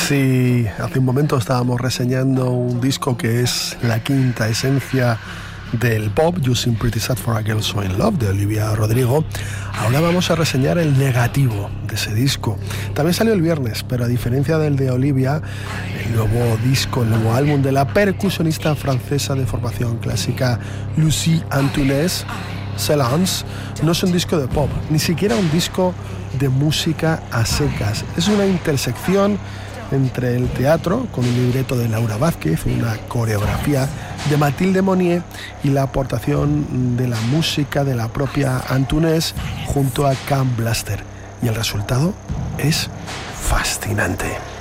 Sí, hace un momento estábamos reseñando un disco que es la quinta esencia del pop, You Seem Pretty Sad for a Girl So In Love, de Olivia Rodrigo. Ahora vamos a reseñar el negativo de ese disco. También salió el viernes, pero a diferencia del de Olivia, el nuevo disco, el nuevo álbum de la percusionista francesa de formación clásica Lucie Antunes, Celans, no es un disco de pop, ni siquiera un disco de música a secas. Es una intersección entre el teatro, con un libreto de Laura Vázquez, una coreografía de Mathilde Monnier y la aportación de la música de la propia Antunes junto a Cam Blaster. Y el resultado es fascinante.